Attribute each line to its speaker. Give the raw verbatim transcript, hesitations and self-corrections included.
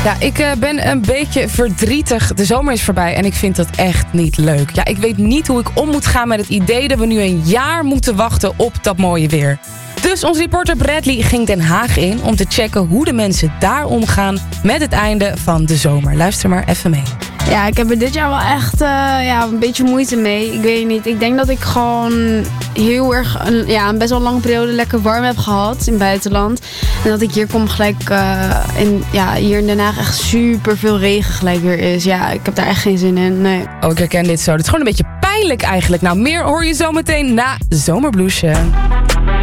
Speaker 1: Ja, ik uh, ben een beetje verdrietig. De zomer is voorbij en ik vind dat echt niet leuk. Ja, ik weet niet hoe ik om moet gaan met het idee dat we nu een jaar moeten wachten op dat mooie weer. Dus onze reporter Bradley ging Den Haag in om te checken hoe de mensen daar omgaan met het einde van de zomer. Luister maar even mee.
Speaker 2: Ja, ik heb er dit jaar wel echt uh, ja, een beetje moeite mee. Ik weet niet. Ik denk dat ik gewoon heel erg een, ja, een best wel lange periode lekker warm heb gehad in het buitenland. En dat ik hier kom gelijk uh, in, ja, hier in Den Haag echt super veel regen gelijk weer is. Ja, ik heb daar echt geen zin in. Nee.
Speaker 1: Oh, ik herken dit zo. Het is gewoon een beetje pijnlijk eigenlijk. Nou, meer hoor je zo meteen na Zomerbloesje.